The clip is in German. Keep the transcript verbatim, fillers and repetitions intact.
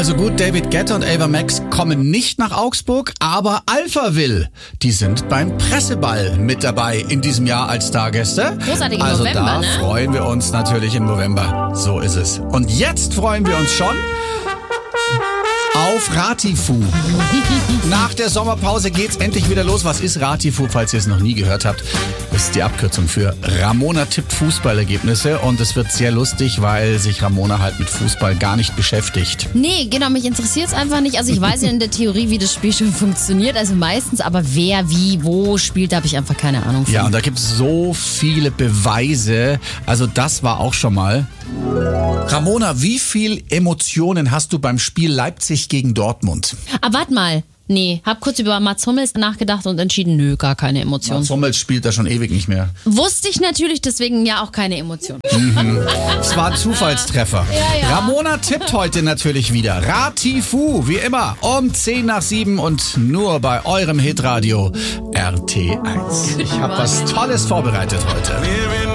Also gut, David Guetta und Ava Max kommen nicht nach Augsburg, aber Alphaville, die sind beim Presseball mit dabei in diesem Jahr als Stargäste. Großartig im also November, da ne? freuen wir uns natürlich im November. So ist es. Und jetzt freuen wir uns schon auf Ratifu. Nach der Sommerpause geht's endlich wieder los. Was ist Ratifu, falls ihr es noch nie gehört habt? Das ist die Abkürzung für Ramona tippt Fußballergebnisse. Und es wird sehr lustig, weil sich Ramona halt mit Fußball gar nicht beschäftigt. Nee, genau, mich interessiert es einfach nicht. Also ich weiß ja in der Theorie, wie das Spiel schon funktioniert, also meistens, aber wer, wie, wo spielt, da habe ich einfach keine Ahnung von. Ja, und da gibt es so viele Beweise. Also das war auch schon mal. Ramona, wie viel Emotionen hast du beim Spiel Leipzig gegen Dortmund? Aber warte mal. Nee, hab kurz über Mats Hummels nachgedacht und entschieden, nö, gar keine Emotionen. Mats Hummels spielt da schon ewig nicht mehr. Wusste ich natürlich, deswegen ja auch keine Emotionen. Mhm. Es war ein Zufallstreffer. Ja, ja. Ramona tippt heute natürlich wieder. Ratifu, wie immer, um zehn nach sieben und nur bei eurem Hitradio R T eins. Ich habe was Tolles vorbereitet heute.